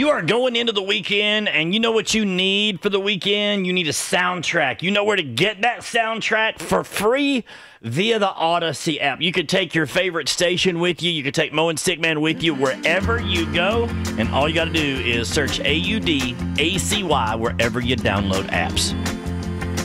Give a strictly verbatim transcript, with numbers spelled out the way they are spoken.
You are going into the weekend, and you know what you need for the weekend? You need a soundtrack. You know where to get that soundtrack for free? Via the Odyssey app. You could take your favorite station with you. You could take Mo and Stickman with you wherever you go. And all you got to do is search A U D A C Y wherever you download apps.